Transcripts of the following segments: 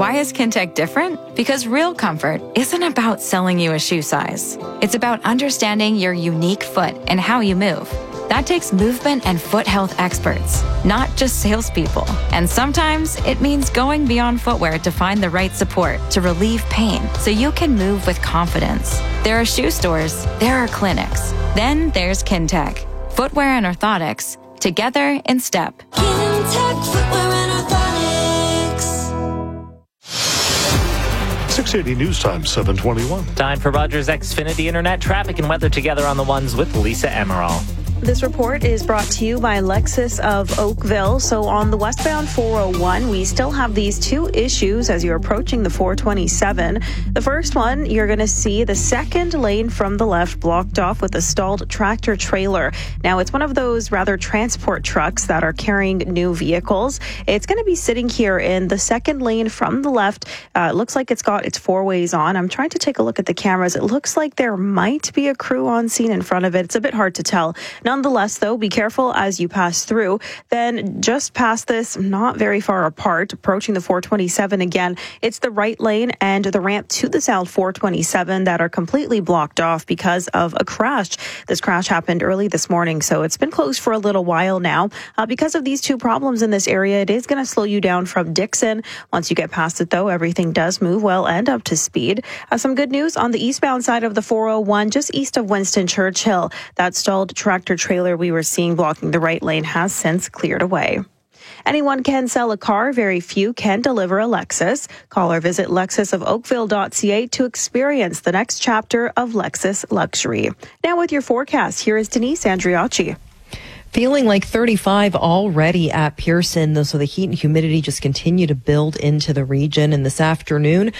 Why is Kintec different? Because real comfort isn't about selling you a shoe size. It's about understanding your unique foot and how you move. That takes movement and foot health experts, not just salespeople. And sometimes it means going beyond footwear to find the right support to relieve pain so you can move with confidence. There are shoe stores, there are clinics. Then there's Kintec. Footwear and orthotics, together in step. Kintec Footwear and Orthotics. 680 News Time, 721. Time for Rogers Xfinity Internet traffic and weather together on the ones with Lisa Emerald. This report is brought to you by Lexus of Oakville. So on the westbound 401, we still have these two issues as you're approaching the 427. The first one, you're going to see the second lane from the left blocked off with a stalled tractor trailer. Now, it's one of those rather transport trucks that are carrying new vehicles. It's going to be sitting here in the second lane from the left. It looks like it's got its four ways on. I'm trying to take a look at the cameras. It looks like there might be a crew on scene in front of it. It's a bit hard to tell. Nonetheless, though, be careful as you pass through. Then just past this, not very far apart, approaching the 427 again, it's the right lane and the ramp to the south 427 that are completely blocked off because of a crash. This crash happened early this morning, so it's been closed for a little while now. Because of these two problems in this area, it is going to slow you down from Dixon. Once you get past it, though, everything does move well and up to speed. Some good news on the eastbound side of the 401, just east of Winston Churchill. That stalled tractor trailer we were seeing blocking the right lane has since cleared away. Anyone can sell a car. Very few can deliver a Lexus. Call or visit lexusofoakville.ca to experience the next chapter of Lexus Luxury. Now with your forecast, here is Denise Andriacci. Feeling like 35 already at Pearson, so the heat and humidity just continue to build into the region. And this afternoon,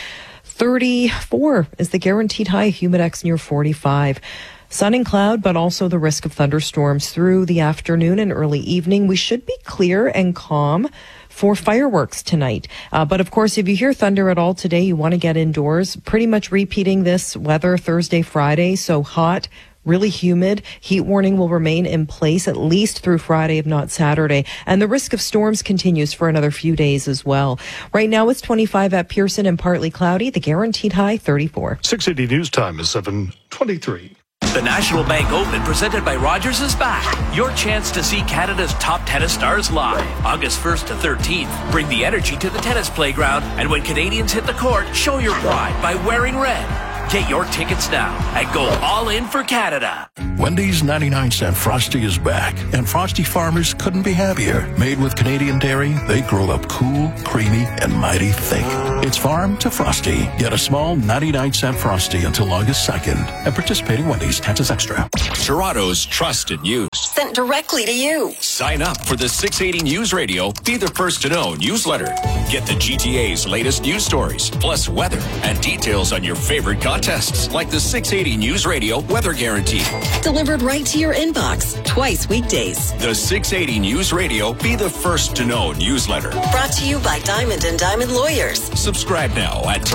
34 is the guaranteed high, Humidex near 45. Sun and cloud, but also the risk of thunderstorms through the afternoon and early evening. We should be clear and calm for fireworks tonight. But of course, if you hear thunder at all today, you want to get indoors. Pretty much repeating this weather Thursday, Friday. So hot, really humid. Heat warning will remain in place at least through Friday, if not Saturday. And the risk of storms continues for another few days as well. Right now, it's 25 at Pearson and partly cloudy. The guaranteed high, 34. 680 News Time is 723. The National Bank Open, presented by Rogers, is back. Your chance to see Canada's top tennis stars live. August 1st to 13th. Bring the energy to the tennis playground, and when Canadians hit the court, show your pride by wearing red. Get your tickets now and go all in for Canada. Wendy's 99-cent Frosty is back, and Frosty farmers couldn't be happier. Made with Canadian dairy, they grow up cool, creamy, and mighty thick. It's farm to Frosty. Get a small 99-cent Frosty until August 2nd at participating Wendy's. Taxes extra. Toronto's trusted news. Sent directly to you. Sign up for the 680 News Radio Be the First to Know newsletter. Get the GTA's latest news stories, plus weather and details on your favorite contests, like the 680 News Radio Weather Guarantee. Delivered right to your inbox, twice weekdays. The 680 News Radio Be the First to Know newsletter. Brought to you by Diamond and Diamond Lawyers. Subscribe now at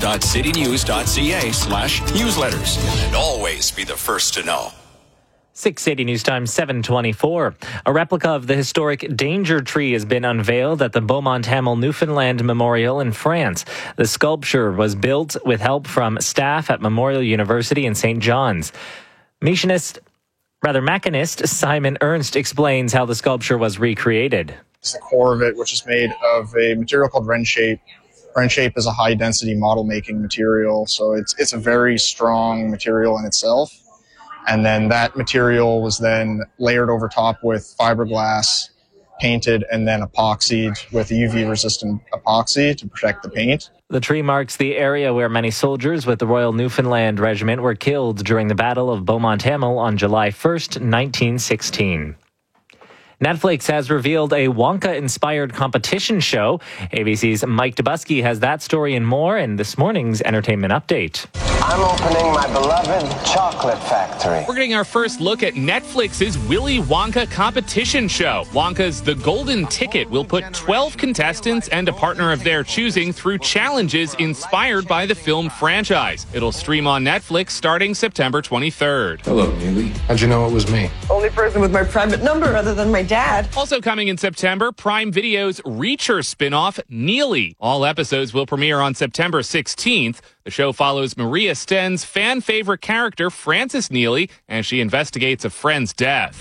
toronto.citynews.ca/newsletters. And always be the first to know. 680 News Time, 724. A replica of the historic Danger Tree has been unveiled at the Beaumont Hamel Newfoundland Memorial in France. The sculpture was built with help from staff at Memorial University in St. John's. Machinist Simon Ernst explains how the sculpture was recreated. It's the core of it, which is made of a material called RenShape. RenShape is a high-density model-making material, so it's a very strong material in itself. And then that material was then layered over top with fiberglass, painted, and then epoxied with UV-resistant epoxy to protect the paint. The tree marks the area where many soldiers with the Royal Newfoundland Regiment were killed during the Battle of Beaumont Hamel on July 1st, 1916. Netflix has revealed a Wonka-inspired competition show. ABC's Mike Dubusky has that story and more in this morning's Entertainment Update. I'm opening my beloved chocolate factory. We're getting our first look at Netflix's Willy Wonka competition show. Wonka's The Golden Ticket will put 12 contestants and a partner of their choosing through challenges inspired by the film franchise. It'll stream on Netflix starting September 23rd. Hello, Neely. How'd you know it was me? Only person with my private number other than my dad. Also coming in September, Prime Video's Reacher spin-off, Neely. All episodes will premiere on September 16th. The show follows Maria Sten's fan-favorite character, Frances Neely, as she investigates a friend's death.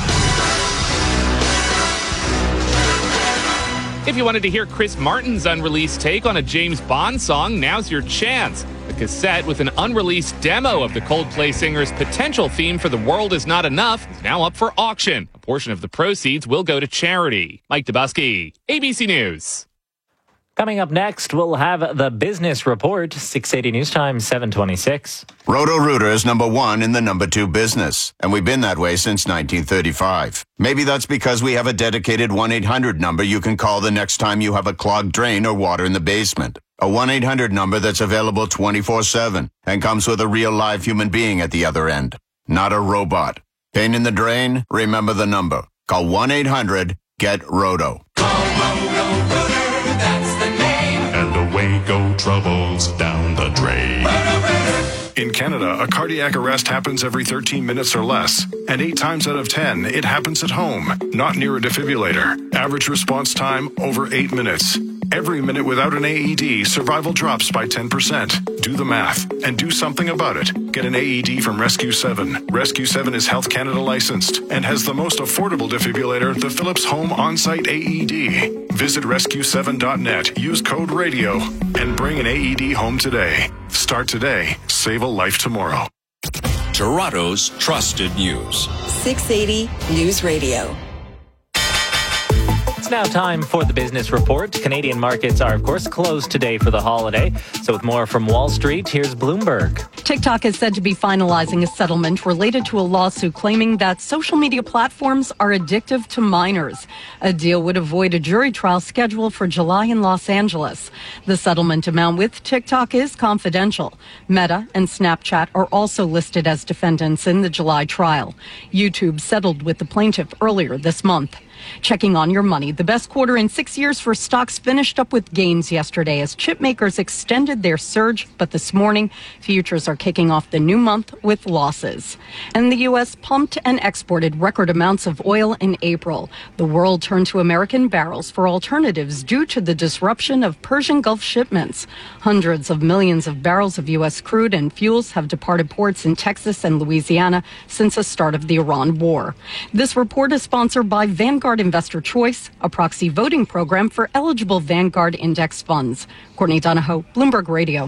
If you wanted to hear Chris Martin's unreleased take on a James Bond song, now's your chance. The cassette with an unreleased demo of the Coldplay singer's potential theme for The World Is Not Enough is now up for auction. A portion of the proceeds will go to charity. Mike Dubusky, ABC News. Coming up next, we'll have the Business Report, 680 News Time, 726. Roto-Rooter is number one in the number two business, and we've been that way since 1935. Maybe that's because we have a dedicated 1-800 number you can call the next time you have a clogged drain or water in the basement. A 1-800 number that's available 24/7 and comes with a real live human being at the other end, not a robot. Pain in the drain? Remember the number. Call 1-800-GET-ROTO. Away go troubles down the drain. In Canada, a cardiac arrest happens every 13 minutes or less, and 8 times out of 10, it happens at home, not near a defibrillator. Average response time, over 8 minutes. Every minute without an AED, survival drops by 10%. Do the math and do something about it. Get an AED from Rescue 7. Rescue 7 is Health Canada licensed and has the most affordable defibrillator, the Philips Home On-Site AED. Visit rescue7.net, use code RADIO, and bring an AED home today. Start today. Save a life tomorrow. Toronto's trusted news. 680 News Radio. It's now time for the Business Report. Canadian markets are, of course, closed today for the holiday. So with more from Wall Street, here's Bloomberg. TikTok is said to be finalizing a settlement related to a lawsuit claiming that social media platforms are addictive to minors. A deal would avoid a jury trial scheduled for July in Los Angeles. The settlement amount with TikTok is confidential. Meta and Snapchat are also listed as defendants in the July trial. YouTube settled with the plaintiff earlier this month. Checking on your money, the best quarter in 6 years for stocks finished up with gains yesterday as chip makers extended their surge, but this morning, futures are kicking off the new month with losses. And the U.S. pumped and exported record amounts of oil in April. The world turned to American barrels for alternatives due to the disruption of Persian Gulf shipments. Hundreds of millions of barrels of U.S. crude and fuels have departed ports in Texas and Louisiana since the start of the Iran war. This report is sponsored by Vanguard Investor Choice, a proxy voting program for eligible Vanguard Index funds. Courtney Donahoe, Bloomberg Radio.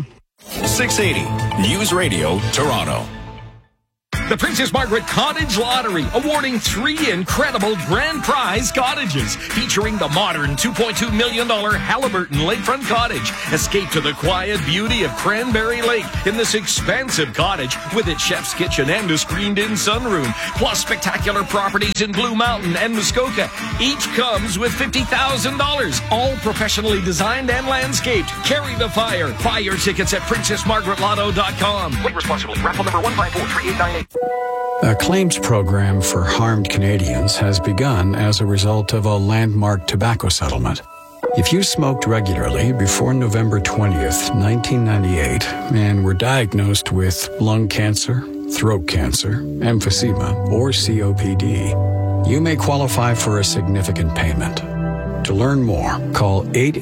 680 News Radio, Toronto. The Princess Margaret Cottage Lottery, awarding 3 incredible grand prize cottages, featuring the modern $2.2 million Halliburton Lakefront Cottage. Escape to the quiet beauty of Cranberry Lake in this expansive cottage with its chef's kitchen and a screened-in sunroom, plus spectacular properties in Blue Mountain and Muskoka. Each comes with $50,000, all professionally designed and landscaped. Carry the fire. Buy your tickets at PrincessMargaretLotto.com. Wait responsibly. Raffle number 1543898. A claims program for harmed Canadians has begun as a result of a landmark tobacco settlement. If you smoked regularly before November 20th, 1998, and were diagnosed with lung cancer, throat cancer, emphysema, or COPD, you may qualify for a significant payment. To learn more, call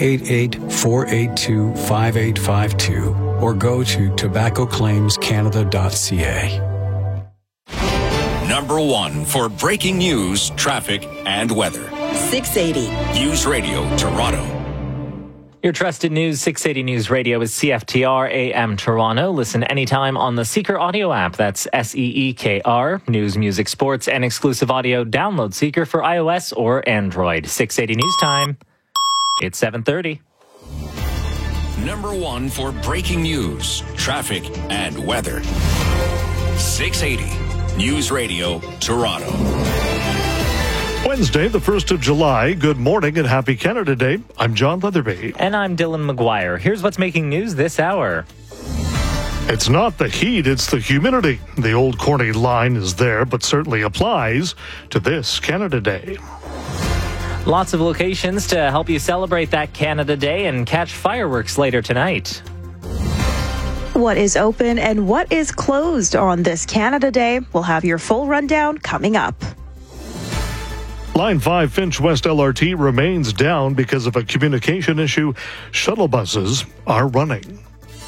888-482-5852 or go to tobaccoclaimscanada.ca. Number one for breaking news, traffic, and weather. 680 News Radio, Toronto. Your trusted news, 680 News Radio is CFTR AM Toronto. Listen anytime on the Seeker audio app. That's SEEKR. News, music, sports, and exclusive audio. Download Seeker for iOS or Android. 680 News Time. It's 7:30. Number one for breaking news, traffic, and weather. 680 News Radio, Toronto. Wednesday, the 1st of July. Good morning and happy Canada Day. I'm John Leatherby. And I'm Dylan McGuire. Here's what's making news this hour. It's not the heat, it's the humidity. The old corny line is there, but certainly applies to this Canada Day. Lots of locations to help you celebrate that Canada Day and catch fireworks later tonight. What is open and what is closed on this Canada Day? We'll have your full rundown coming up. Line 5 Finch West LRT remains down because of a communication issue. Shuttle buses are running.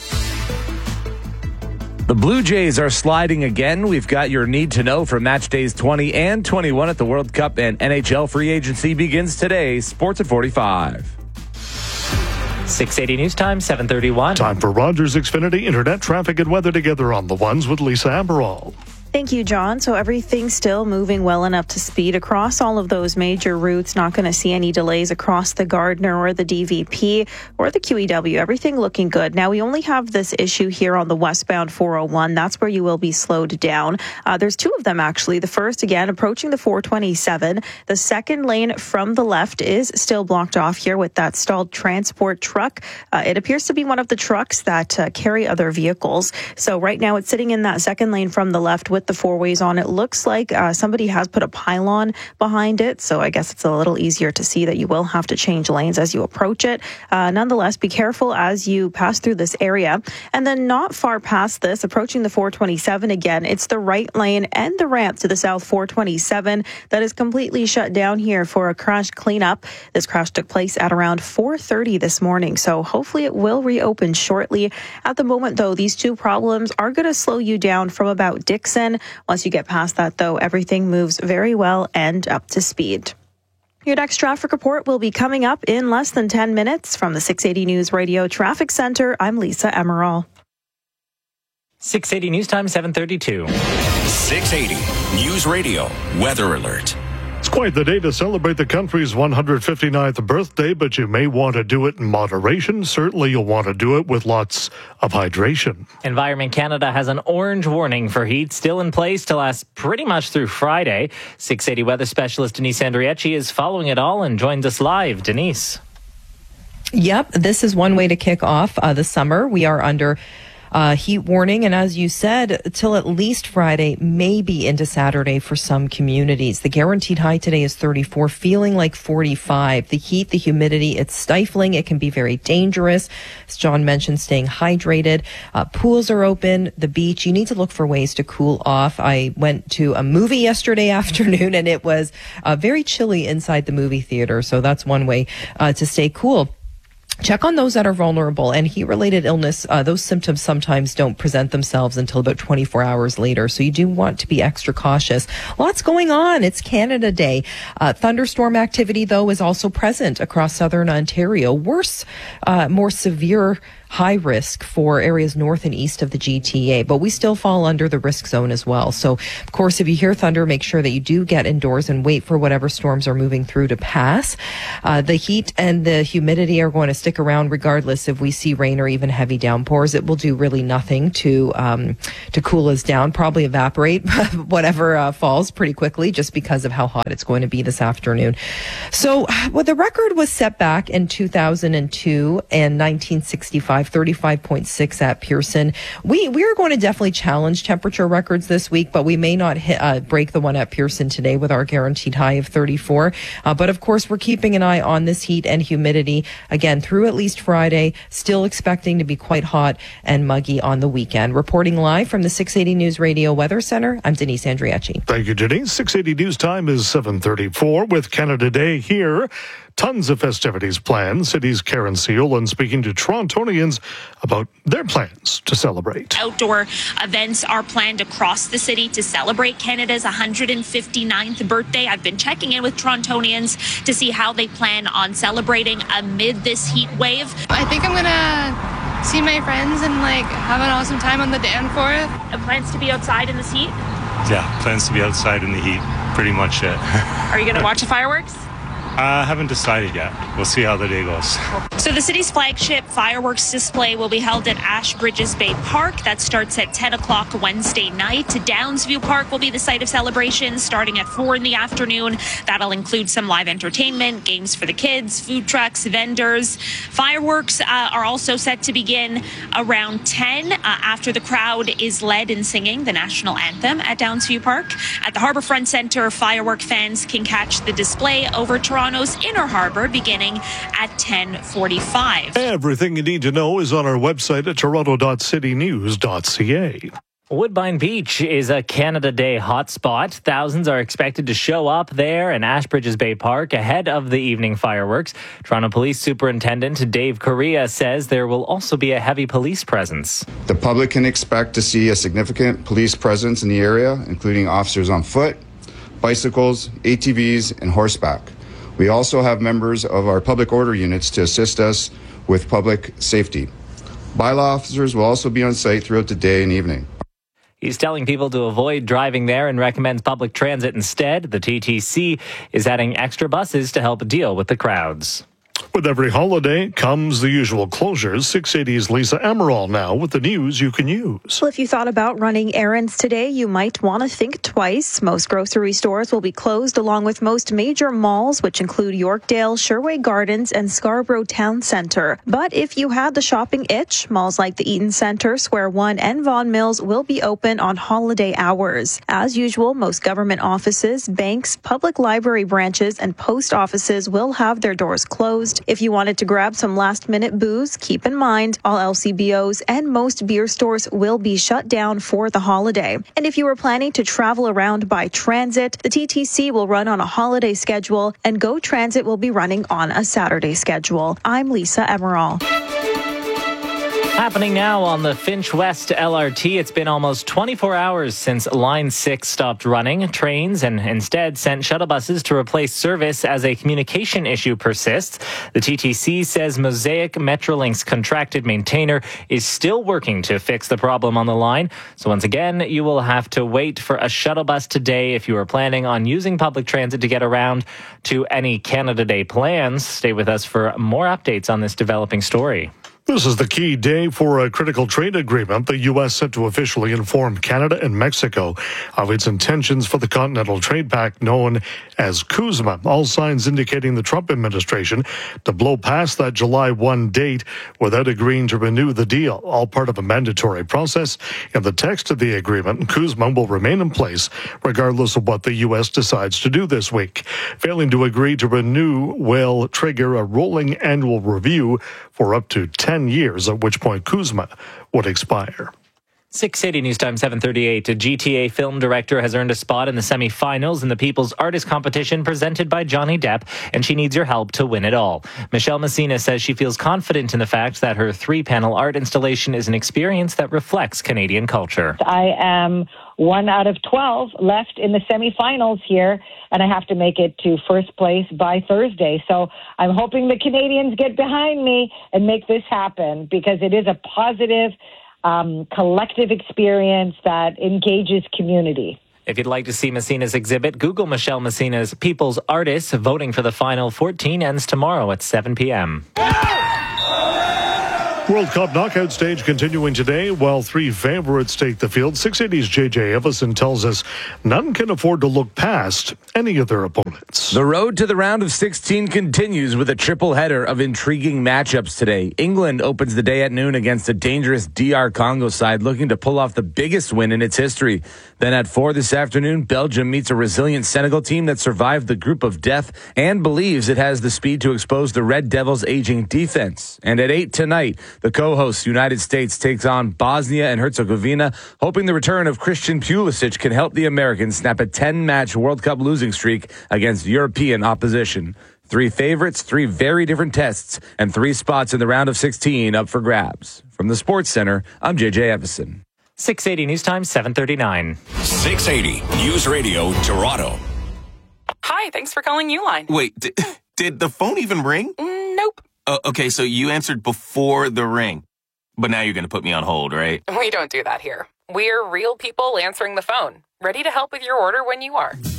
The Blue Jays are sliding again. We've got your need to know for match days 20 and 21 at the World Cup, and NHL free agency begins today. Sports at 45. 680 News Time, 7:31. Time for Rogers Xfinity Internet traffic and weather together on the ones with Lisa Amaral. Thank you, John. So everything's still moving well enough to speed across all of those major routes. Not going to see any delays across the Gardiner or the DVP or the QEW. Everything looking good. Now, we only have this issue here on the westbound 401. That's where you will be slowed down. There's two of them, actually. The first, again, approaching the 427. The second lane from the left is still blocked off here with that stalled transport truck. It appears to be one of the trucks that carry other vehicles. So right now it's sitting in that second lane from the left with the four ways on. It looks like somebody has put a pylon behind it, so I guess it's a little easier to see that you will have to change lanes as you approach it. Nonetheless, be careful as you pass through this area. And then not far past this, approaching the 427 again, it's the right lane and the ramp to the south 427 that is completely shut down here for a crash cleanup. This crash took place at around 4:30 this morning, so hopefully it will reopen shortly. At the moment, though, these two problems are going to slow you down from about Dixon. Once you get past that, though, everything moves very well and up to speed. Your next traffic report will be coming up in less than 10 minutes. From the 680 News Radio Traffic Center, I'm Lisa Amaral. 680 News Time, 7:32. 680 News Radio Weather Alert. It's quite the day to celebrate the country's 159th birthday, but you may want to do it in moderation. Certainly you'll want to do it with lots of hydration. Environment Canada has an orange warning for heat still in place to last pretty much through Friday. 680 weather specialist Denise Andriecci is following it all and joins us live. Denise. Yep, this is one way to kick off the summer. We are under heat warning, and as you said, till at least Friday, maybe into Saturday for some communities. The guaranteed high today is 34, feeling like 45. The heat, the humidity, it's stifling. It can be very dangerous. As John mentioned, staying hydrated. Pools are open. The beach, you need to look for ways to cool off. I went to a movie yesterday afternoon, and it was very chilly inside the movie theater, so that's one way to stay cool. Check on those that are vulnerable, and heat-related illness, those symptoms sometimes don't present themselves until about 24 hours later, so you do want to be extra cautious. Lots going on. It's Canada Day. Thunderstorm activity, though, is also present across southern Ontario. Worse, more severe high risk for areas north and east of the GTA, but we still fall under the risk zone as well. So, of course, if you hear thunder, make sure that you do get indoors and wait for whatever storms are moving through to pass. The heat and the humidity are going to stick around regardless if we see rain or even heavy downpours. It will do really nothing to cool us down, probably evaporate whatever falls pretty quickly just because of how hot it's going to be this afternoon. So, well, the record was set back in 2002 and 1965. 35.6 at Pearson. We are going to definitely challenge temperature records this week, but we may not break the one at Pearson today with our guaranteed high of 34. But of course, we're keeping an eye on this heat and humidity again through at least Friday. Still expecting to be quite hot and muggy on the weekend. Reporting live from the 680 News Radio Weather Center, I'm Denise Andriecci. Thank you, Denise. 680 News Time is 7:34 with Canada Day here. Tons of festivities planned. City's Karen Seolan speaking to Torontonians about their plans to celebrate. Outdoor events are planned across the city to celebrate Canada's 159th birthday. I've been checking in with Torontonians to see how they plan on celebrating amid this heat wave. I think I'm gonna see my friends and have an awesome time on the Danforth. Plans to be outside in this heat? Yeah, plans to be outside in the heat. Pretty much it. Are you gonna watch the fireworks? I haven't decided yet. We'll see how the day goes. So the city's flagship fireworks display will be held at Ashbridges Bay Park. That starts at 10 o'clock Wednesday night. Downsview Park will be the site of celebrations starting at 4 in the afternoon. That'll include some live entertainment, games for the kids, food trucks, vendors. Fireworks are also set to begin around 10 after the crowd is led in singing the national anthem at Downsview Park. At the Harbourfront Centre, firework fans can catch the display over Toronto's Inner Harbour beginning at 10:45. Everything you need to know is on our website at toronto.citynews.ca. Woodbine Beach is a Canada Day hotspot. Thousands are expected to show up there in Ashbridges Bay Park ahead of the evening fireworks. Toronto Police Superintendent Dave Correa says there will also be a heavy police presence. The public can expect to see a significant police presence in the area, including officers on foot, bicycles, ATVs, and horseback. We also have members of our public order units to assist us with public safety. Bylaw officers will also be on site throughout the day and evening. He's telling people to avoid driving there and recommends public transit instead. The TTC is adding extra buses to help deal with the crowds. With every holiday comes the usual closures. 680's Lisa Emerald now with the news you can use. Well, if you thought about running errands today, you might want to think twice. Most grocery stores will be closed along with most major malls, which include Yorkdale, Sherway Gardens, and Scarborough Town Centre. But if you had the shopping itch, malls like the Eaton Centre, Square One, and Vaughan Mills will be open on holiday hours. As usual, most government offices, banks, public library branches, and post offices will have their doors closed. If you wanted to grab some last-minute booze, keep in mind all LCBOs and most beer stores will be shut down for the holiday. And if you were planning to travel around by transit, the TTC will run on a holiday schedule and Go Transit will be running on a Saturday schedule. I'm Lisa Emerald. Happening now on the Finch West LRT. It's been almost 24 hours since Line 6 stopped running trains and instead sent shuttle buses to replace service as a communication issue persists. The TTC says Mosaic Metrolinx's contracted maintainer is still working to fix the problem on the line. So once again, you will have to wait for a shuttle bus today if you are planning on using public transit to get around to any Canada Day plans. Stay with us for more updates on this developing story. This is the key day for a critical trade agreement. The U.S. set to officially inform Canada and Mexico of its intentions for the Continental Trade Pact known as CUSMA. All signs indicating the Trump administration to blow past that July 1 date without agreeing to renew the deal. All part of a mandatory process. In the text of the agreement, CUSMA will remain in place regardless of what the U.S. decides to do this week. Failing to agree to renew will trigger a rolling annual review for up to 10 years, at which point CUSMA would expire. 680 News Time 7:38. A GTA film director has earned a spot in the semi-finals in the People's Artist Competition presented by Johnny Depp, and she needs your help to win it all. Michelle Messina says she feels confident in the fact that her 3-panel art installation is an experience that reflects Canadian culture. I am 1 out of 12 left in the semifinals here, and I have to make it to first place by Thursday. So I'm hoping the Canadians get behind me and make this happen, because it is a positive, collective experience that engages community. If you'd like to see Messina's exhibit, Google Michelle Messina's People's Artists. Voting for the Final 14 ends tomorrow at 7 p.m. World Cup knockout stage continuing today while 3 favorites take the field. 680's JJ Everson tells us none can afford to look past any of their opponents. The road to the round of 16 continues with a triple header of intriguing matchups today. England opens the day at noon against a dangerous DR Congo side looking to pull off the biggest win in its history. Then at 4 this afternoon, Belgium meets a resilient Senegal team that survived the group of death and believes it has the speed to expose the Red Devils' aging defense. And at 8 tonight, the co-host United States takes on Bosnia and Herzegovina, hoping the return of Christian Pulisic can help the Americans snap a 10-match World Cup losing streak against European opposition. 3 favorites, 3 very different tests, and 3 spots in the round of 16 up for grabs. From the Sports Center, I'm JJ Everson. 680 News Time 7:39. 680 News Radio Toronto. Hi, thanks for calling Uline. Wait, did the phone even ring? Nope. Okay, so you answered before the ring. But now you're going to put me on hold, right? We don't do that here. We're real people answering the phone, ready to help with your order when you are.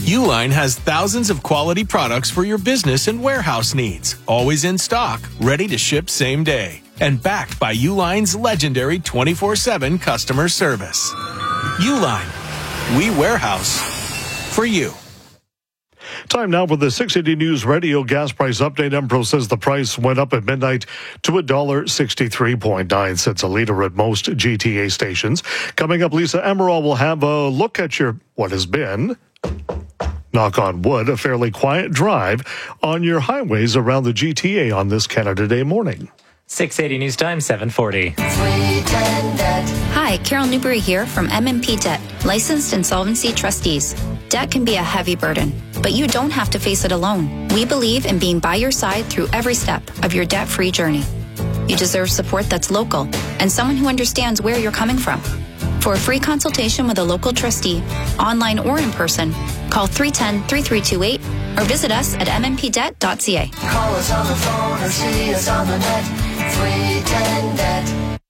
Uline has thousands of quality products for your business and warehouse needs. Always in stock, ready to ship same day. And backed by Uline's legendary 24/7 customer service. Uline. We warehouse for you. Time now for the 680 News Radio gas price update. Empro says the price went up at midnight to $1.63.9 a liter at most GTA stations. Coming up, Lisa Emerald will have a look at what has been, knock on wood, a fairly quiet drive on your highways around the GTA on this Canada Day morning. 680 News Time, 740. Hi, Carol Newberry here from MMP Debt, licensed insolvency trustees. Debt can be a heavy burden, but you don't have to face it alone. We believe in being by your side through every step of your debt-free journey. You deserve support that's local and someone who understands where you're coming from. For a free consultation with a local trustee, online or in person, call 310-3328 or visit us at mmpdebt.ca. Call us on the phone or see us on the net. 310-DEBT.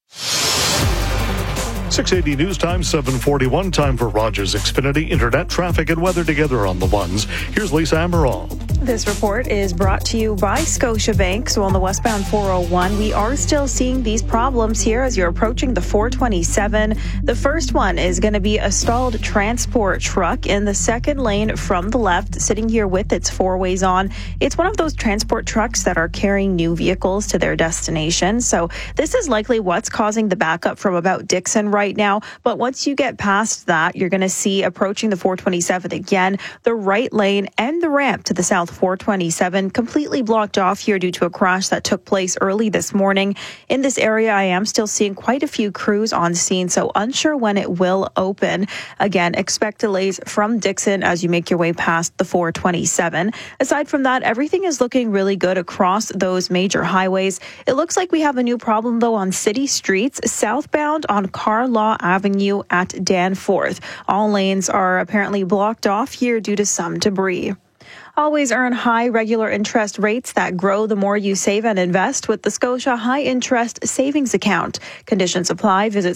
680 News Time, 741. Time for Rogers Xfinity Internet traffic and weather together on the ones. Here's Lisa Emerald. This report is brought to you by Scotiabank. So on the westbound 401, we are still seeing these problems here as you're approaching the 427. The first one is going to be a stalled transport truck in the second lane from the left, sitting here with its four ways on. It's one of those transport trucks that are carrying new vehicles to their destination. So this is likely what's causing the backup from about Dixon right now. But once you get past that, you're going to see approaching the 427 again, the right lane and the ramp to the south 427 completely blocked off here due to a crash that took place early this morning. In this area, I am still seeing quite a few crews on scene, so unsure when it will open. Again, expect delays from Dixon as you make your way past the 427. Aside from that, everything is looking really good across those major highways. It looks like we have a new problem, though, on city streets, southbound on Carlaw Avenue at Danforth. All lanes are apparently blocked off here due to some debris. Always earn high regular interest rates that grow the more you save and invest with the Scotia High Interest Savings Account. Conditions apply. Visit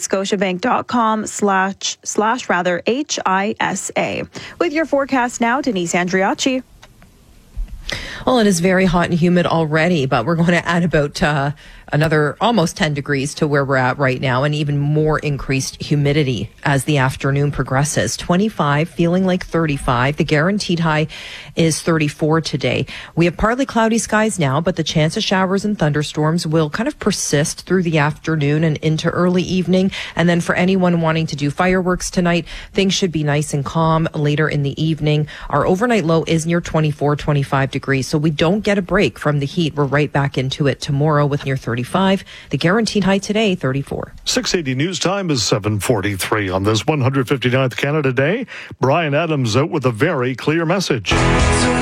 scotiabank.com/HISA. With your forecast now, Denise Andriacci. Well, it is very hot and humid already, but we're going to add about another almost 10 degrees to where we're at right now, and even more increased humidity as the afternoon progresses. 25, feeling like 35. The guaranteed high is 34 today. We have partly cloudy skies now, but the chance of showers and thunderstorms will kind of persist through the afternoon and into early evening. And then for anyone wanting to do fireworks tonight, things should be nice and calm later in the evening. Our overnight low is near 24, 25 degrees, so we don't get a break from the heat. We're right back into it tomorrow with near 35. The guaranteed high today, 34. 680 News Time is 7:43 on this 159th Canada Day. Brian Adams out with a very clear message.